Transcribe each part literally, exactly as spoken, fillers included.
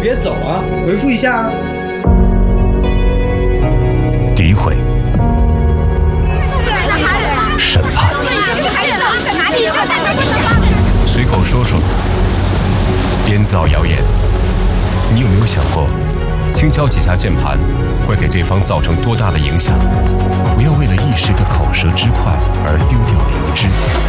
别走啊，回复一下啊。 诋毁、审判、随口说说、编造谣言。你有没有想过，轻敲几下键盘会给对方造成多大的影响？不要为了一时的口舌之快而丢掉良知。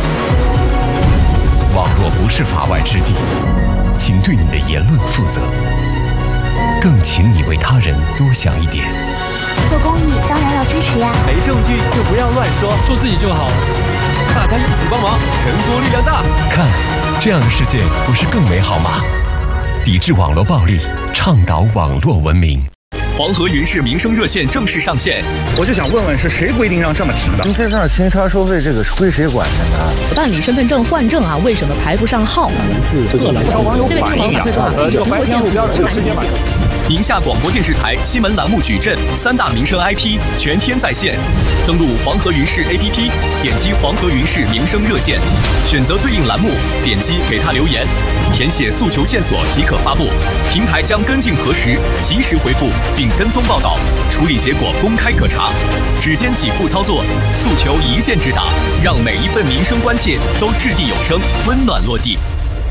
网络不是法外之地，请对你的言论负责，更请你为他人多想一点。 做公益当然要支持呀， 没证据就不要乱说， 做自己就好了。 大家一起帮忙，人多力量大。 看，这样的世界不是更美好吗？抵制网络暴力，倡导网络文明。 黄河云氏民生热线正式上线。 我就想问问，是谁规定让这么停的？ 停车场停车收费，这个是归谁管的呢？ 办理身份证换证啊，为什么排不上号？ 名字饿了， 网友反映啊，这个白天路标是直接买。 宁夏广播电视台新闻栏目矩阵三大民生 I P 全天在线，登录黄河云氏 A P P， 点击黄河云氏民生热线，选择对应栏目，点击给他留言，填写诉求线索即可发布，平台将跟进核实，及时回复并跟踪报道，处理结果公开可查。只见几步操作，诉求一键直达，让每一份民生关切都掷地有声，温暖落地。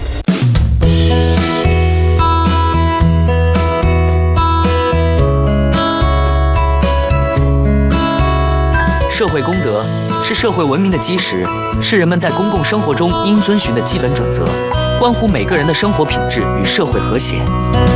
社会公德是社会文明的基石，是人们在公共生活中应遵循的基本准则，关乎每个人的生活品质与社会和谐。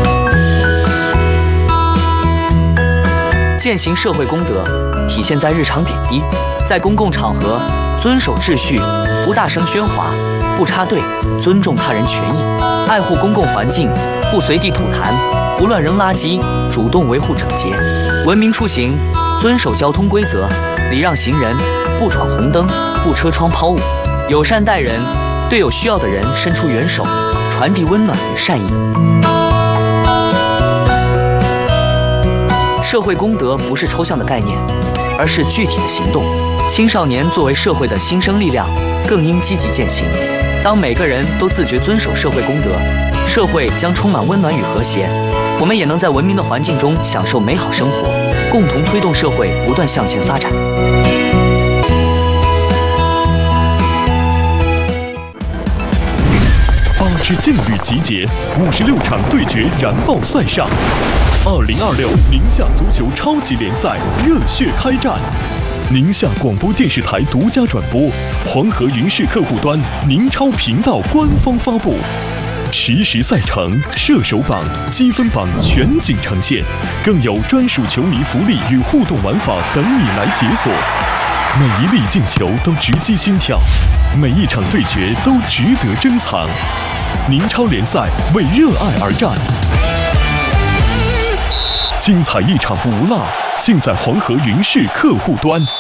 践行社会公德，体现在日常点滴，在公共场合遵守秩序，不大声喧哗，不插队，尊重他人权益，爱护公共环境，不随地吐痰，不乱扔垃圾，主动维护整洁，文明出行，遵守交通规则，礼让行人，不闯红灯，不车窗抛物，友善待人，对有需要的人伸出援手，传递温暖与善意。社会公德不是抽象的概念，而是具体的行动。青少年作为社会的新生力量，更应积极践行。当每个人都自觉遵守社会公德，社会将充满温暖与和谐，我们也能在文明的环境中享受美好生活，共同推动社会不断向前发展。 八支劲旅集结，五十六场对决燃爆赛上。二零二六宁夏足球超级联赛热血开战，宁夏广播电视台独家转播，黄河云氏客户端宁超频道官方发布。实时赛程、射手榜、积分榜全景呈现，更有专属球迷福利与互动玩法等你来解锁。每一粒进球都直击心跳，每一场对决都值得珍藏。宁超联赛为热爱而战，精彩一场不落，尽在黄河云氏客户端。